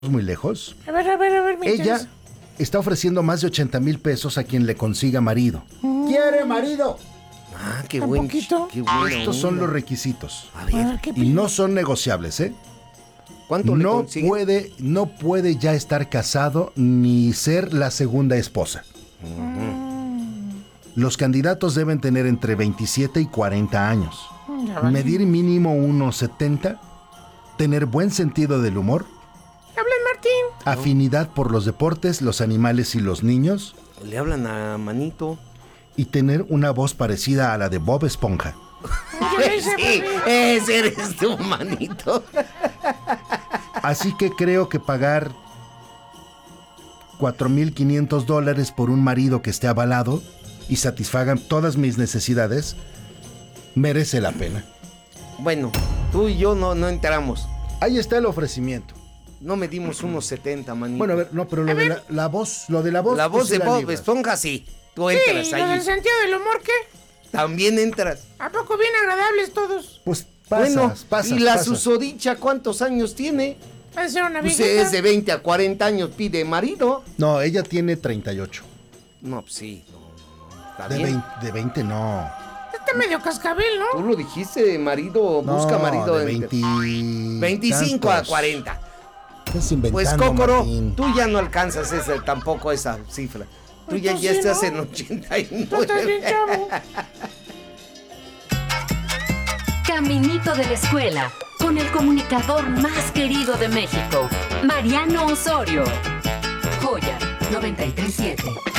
muy lejos. A ver, me Ella interesa. está ofreciendo más de 80,000 pesos a quien le consiga marido. ¿Quiere marido? Ah, qué ¿Un buen. poquito? Qué buena Estos son onda. los requisitos. A A ver, ver, ¿qué Y pide? no son negociables, ¿eh? ¿cuánto le No consigue? puede ya estar casado ni ser la segunda esposa. Los candidatos deben tener entre 27 y 40 años. Ya vale. Medir mínimo 1,70, tener buen sentido del humor, Habla Martín. afinidad por los deportes, los animales y los niños, Le hablan a Manito. y tener una voz parecida a la de Bob Esponja. Yo le hice, Sí, papi. ese eres tú, Manito. Así que creo que pagar $4,500 por un marido que esté avalado y satisfagan todas mis necesidades merece la pena. Bueno, tú y yo no entramos. Ahí está el ofrecimiento. No medimos unos 70, Manito. Bueno, a ver, no, pero lo de la voz, la pues voz sí de la Bob libras. Esponja, sí. Tú Sí, entras ¿y los del ahí. sentido del humor qué? También entras. ¿A poco bien agradables todos? Pues pasas, Bueno, pasas, ¿y la pasas. susodicha cuántos años tiene? Va a ser una Pues viejita. es de 20 a 40 años, pide marido. No, ella tiene 38. No, pues sí, no. Está De bien. 20 no. Está medio cascabel, ¿no? Tú lo dijiste, marido, No, busca marido de entre 20 25 a tantos. 40. Estás inventando, Pues Cócoro, Martín. tú ya no alcanzas tampoco esa cifra. Tú Pues ya, tú ya sí, estás ¿no? en 89. Tú estás bien chavo. Caminito de la escuela, con el comunicador más querido de México, Mariano Osorio. Joya 937.